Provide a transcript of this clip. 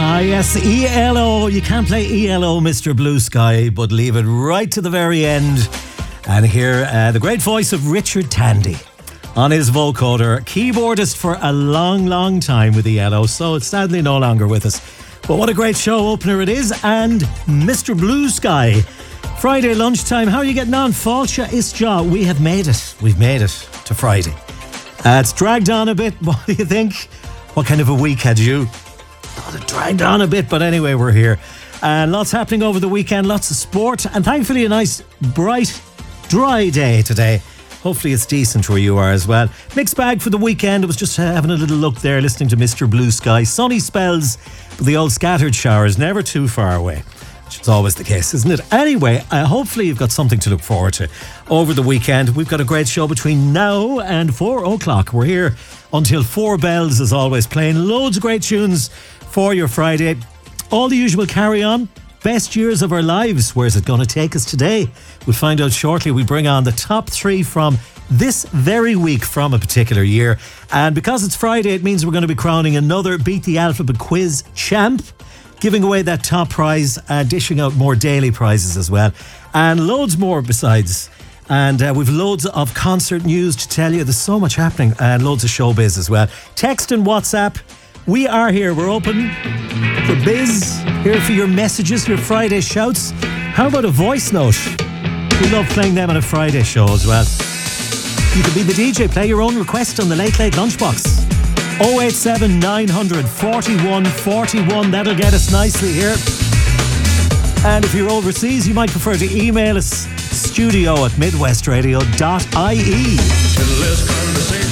Ah, yes, ELO. You can't play ELO, Mr. Blue Sky, but leave it right to the very end. And hear the great voice of Richard Tandy on his vocoder, keyboardist for a long, long time with ELO, so it's sadly no longer with us. But what a great show opener it is. And Mr. Blue Sky, Friday lunchtime. How are you getting on? Fáilte is Jaw. We have made it. We've made it to Friday. It's dragged on a bit. What do you think? What kind of a week had you? Oh, it dragged on a bit, but anyway, we're here. And lots happening over the weekend, lots of sport, and thankfully a nice, bright, dry day today. Hopefully it's decent where you are as well. Mixed bag for the weekend. I was just having a little look there, listening to Mr. Blue Sky. Sunny spells, but the old scattered showers never too far away, which is always the case, isn't it? Anyway, hopefully you've got something to look forward to over the weekend. We've got a great show between now and 4 o'clock. We're here until 4 bells, as always, playing loads of great tunes for your Friday. All the usual carry on. Best years of our lives. Where's it going to take us today? We'll find out shortly. We bring on the top 3 from this very week from a particular year. And because it's Friday, it means we're going to be crowning another Beat the Alphabet quiz champ, giving away that top prize, dishing out more daily prizes as well, and loads more besides. And we've loads of concert news to tell you. There's so much happening, and loads of showbiz as well. Text and WhatsApp. We are here. We're open for biz. Here for your messages, your Friday shouts. How about a voice note? We love playing them on a Friday show as well. You could be the DJ. Play your own request on the Late Late Lunchbox. 087 900 41 41. That'll get us nicely here. And if you're overseas, you might prefer to email us studio@midwestradio.ie.